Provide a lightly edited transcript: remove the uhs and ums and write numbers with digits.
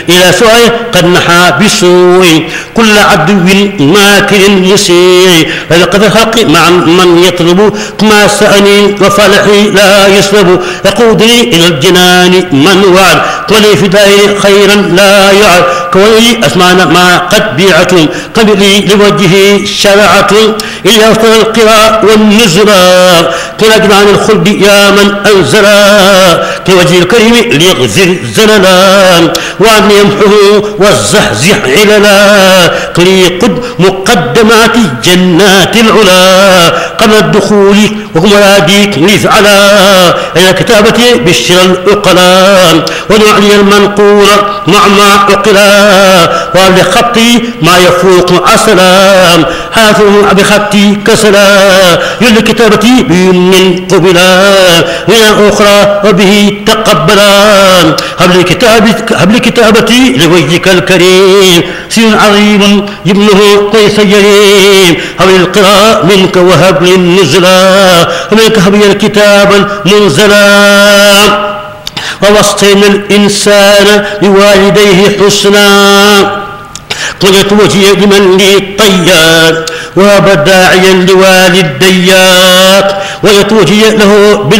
إلى سوء قد نحى بسوء كل عدو ماكر يسير فلقد الحق مع من يطلب ما سأني وفلحي لا يسلب يقودني إلى الجنان من وعد ولي في دائر خيرا لا يعد كوني أسمان ما قد بيعت قبلي لوجهه شرعة إلى وسط القراء والنزرة كلا جنان الخلد يا من أنزلا كوجه الكريم ليغزر زللا وأن يمحه والزحزح عللا كلي قد مقدمات جنات العلا قبل الدخول وهم ياديك نزعلا إلى كتابتي بالشر الأقلا ونعلي المنقول مع ما أقلا ولخطي ما يفوق عسلا حاثم بخطي كسلا يل كتابتي بيمن قبلا من أخرى وبه تقبلا هب كتابتي لوجهك الكريم سير عظيم ابنه قيس يريم هب القراء منك وهب لي النزلا ومنك هب الكتاب المنزلا ووصينا الإنسان بوالديه حسنا قلت وجهي لمن لي طيات وهب داعيا لوالديات ويتوجه له